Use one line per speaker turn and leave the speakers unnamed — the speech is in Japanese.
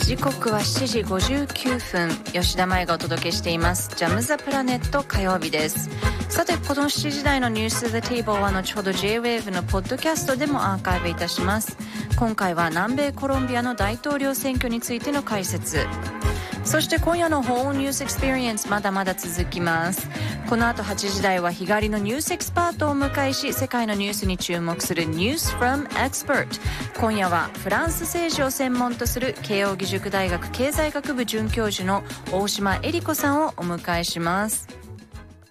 時刻は7時59分、吉田麻也がお届けしていますジャムザプラネット火曜日です。さて、この7時台のニュース The Table は後ほど J-Wave のポッドキャストでもアーカイブいたします。今回は南米コロンビアの大統領選挙についての解説、そして今夜の Whole News Experience まだまだ続きます。この後8時台は日帰りのニュースエキスパートをお迎えし、世界のニュースに注目する News from Expert。 今夜はフランス政治を専門とする慶應義塾大学経済学部准教授の大島恵理子さんをお迎えします。